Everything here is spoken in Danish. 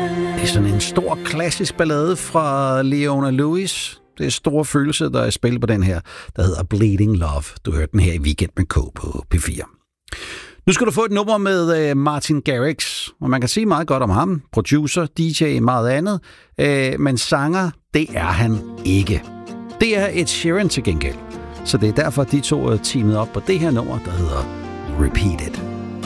Det er sådan en stor klassisk ballade fra Leona Lewis. Det er store følelser, der er spillet på den her, der hedder Bleeding Love. Du hørte den her i Weekend med K på P4. Nu skal du få et nummer med Martin Garrix, og man kan sige meget godt om ham. Producer, DJ, meget andet. Men sanger, det er han ikke. Det er Ed Sheeran til gengæld. Så det er derfor, de to er teamet op på det her nummer, der hedder Repeat It.